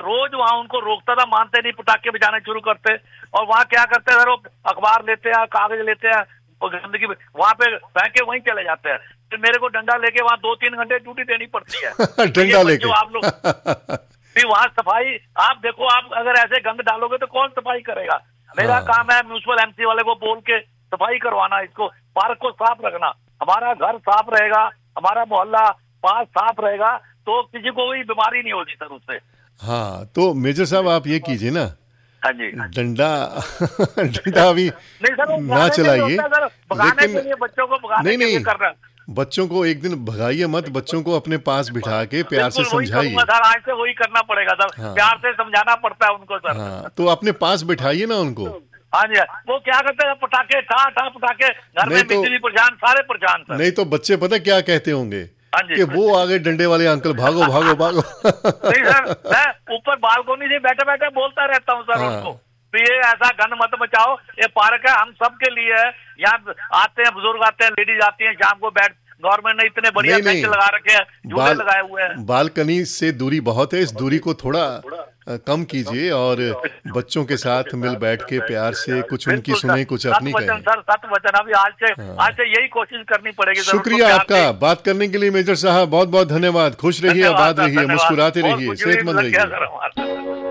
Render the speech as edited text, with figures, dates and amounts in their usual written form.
रोज वहाँ उनको रोकता था, मानते नहीं, पटाखे बजाने शुरू करते। और वहाँ क्या करते हैं सर, वो अखबार लेते हैं, कागज लेते हैं, गंदगी वहाँ पे फेंके, वहीं चले जाते हैं। फिर मेरे को डंडा लेके वहाँ 2-3 घंटे ड्यूटी देनी पड़ती है। डंडा लेके आप लोग फिर वहाँ सफाई, आप देखो, आप अगर ऐसे गंद डालोगे तो कौन सफाई करेगा? मेरा काम है म्यूनिसिपल एमसी वाले को बोल के सफाई करवाना, इसको पार्क को साफ रखना। हमारा घर साफ रहेगा, हमारा मोहल्ला पास साफ रहेगा, तो किसी को भी बीमारी नहीं होती सर उससे। हाँ, तो मेजर साहब आप ये कीजिए ना, हाँ जी, डंडा डंडा अभी नहीं सर, ना चलाइए, लेकिन बच्चों को भगाने के लिए कर रहे हैं। बच्चों को एक दिन भगाइए मत, बच्चों को अपने पास बिठा के प्यार से समझाइए। आज से वही करना पड़ेगा सर। हाँ। प्यार से समझाना पड़ता है उनको सर। हाँ, तो अपने पास बिठाइए ना उनको। हाँ जी, वो क्या करते हैं, पटाखे ठा पटाखे, घर में बिजली परेशान, सारे परेशान सर। नहीं तो बच्चे पता क्या कहते होंगे? हाँ जी, कि वो आगे डंडे वाले अंकल, भागो भागो भागो। नहीं सर, मैं ऊपर बालकोनी से बैठे बैठे बोलता रहता हूँ सर उनको, तो ये ऐसा गंद मत मचाओ, ये पार्क है, हम सबके लिए है। यहाँ आते हैं बुजुर्ग, आते हैं लेडीज, आती हैं शाम को, बैठ गवर्नमेंट ने इतने बढ़िया बेंच लगा रखे हैं, झूले लगाए हुए हैं। बालकनी से दूरी बहुत है, इस दूरी को थोड़ा कम कीजिए और बच्चों के साथ मिल बैठ के प्यार से कुछ उनकी सुने, कुछ अपनी कहें। सर सत्य वचन, अभी आज से यही कोशिश करनी पड़ेगी। शुक्रिया आपका बात करने के लिए मेजर साहब, बहुत बहुत धन्यवाद। खुश रहिए, आबाद रहिए, मुस्कुराते रहिए, सेहतमंद रहिए।